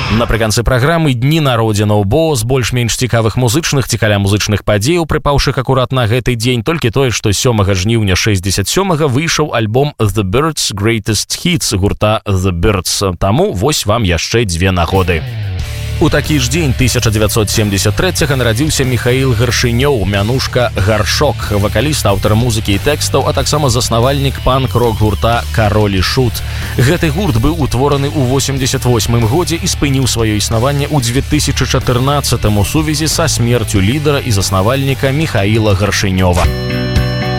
Напрыканцы праграмы дні народзінаў, бо з больш-менш цікавых музычных ці каля музычных падзеяў, прыпаўшых акурат на гэты дзень, толькі тое, што 7 жніўня 67-га выйшаў альбом The Byrds Greatest Hits гурта The Byrds. Таму вось вам яшчэ 2 нагоды. У такі ж дзень 1973-га нарадзіўся Міхаіл Гаршынёў, мянушка Гаршок, вакаліст, аўтар музыкі і тэкстаў, а таксама заснавальнік панк-рок гурта «Кароль і Шут». Гэты гурт быў утвораны ў 88-м годзе і спыніў сваё існаванне ў 2014-м у сувязі са смерцю лідара і заснавальніка Міхаіла Гаршынёва.